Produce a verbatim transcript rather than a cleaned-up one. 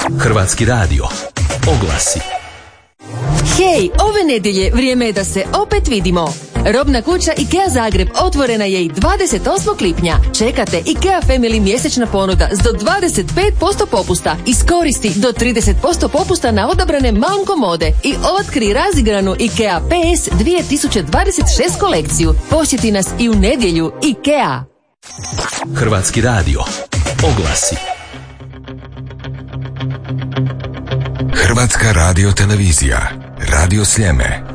Hrvatski radio. Oglasi. Hej, ove nedjelje vrijeme je da se opet vidimo. Robna kuća IKEA Zagreb otvorena je i dvadeset osmog lipnja. Čekate IKEA Family mjesečna ponuda s do dvadeset pet posto popusta. Iskoristi do trideset posto popusta na odabrane Malm komode i otkri razigranu IKEA P S dvije tisuće dvadeset šest kolekciju. Posjeti nas i u nedjelju. IKEA. Hrvatski radio. Oglasi. Hrvatska radio televizija. Radio Sljeme.